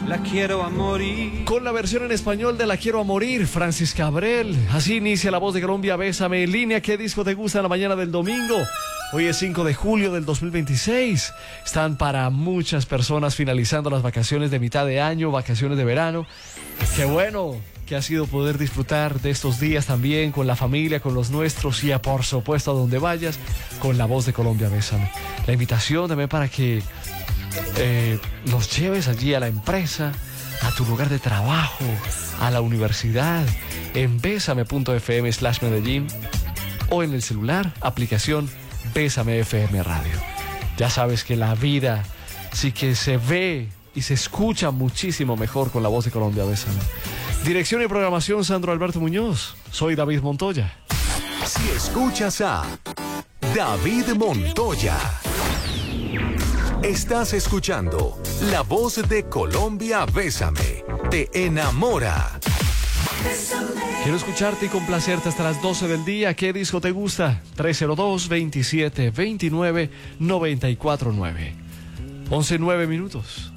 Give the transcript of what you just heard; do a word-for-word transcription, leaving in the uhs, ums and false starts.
La quiero a morir. Con la versión en español de La quiero a morir, Francis Cabrel. Así inicia La Voz de Colombia, Bésame en línea. ¿Qué disco te gusta en la mañana del domingo? Hoy es cinco de julio del dos mil veintiséis. Están para muchas personas finalizando las vacaciones de mitad de año, vacaciones de verano. Qué bueno que ha sido poder disfrutar de estos días también con la familia, con los nuestros y, por supuesto, a donde vayas, con La Voz de Colombia, Bésame. La invitación también para que Eh, los lleves allí a la empresa, a tu lugar de trabajo, a la universidad, en besame.fm slash Medellín o en el celular, aplicación Bésame F M Radio. Ya sabes que la vida sí que se ve y se escucha muchísimo mejor con La Voz de Colombia, Bésame. Dirección y programación, Sandro Alberto Muñoz. Soy David Montoya. Si escuchas a David Montoya, estás escuchando La Voz de Colombia, Bésame, te enamora. Quiero escucharte y complacerte hasta las doce del día. ¿Qué disco te gusta? tres cero dos, veintisiete veintinueve, noventa y cuatro nueve. once nueve minutos.